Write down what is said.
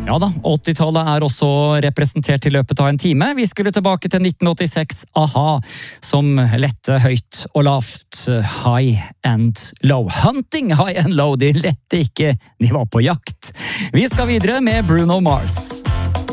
Ja da, 80-tallet også representert I løpet av en time. Vi skulle tilbake til 1986, a-ha, som lette høyt og lavt, high and low. Hunting high and low, de lette ikke, de var på jakt. Vi skal videre med Bruno Mars.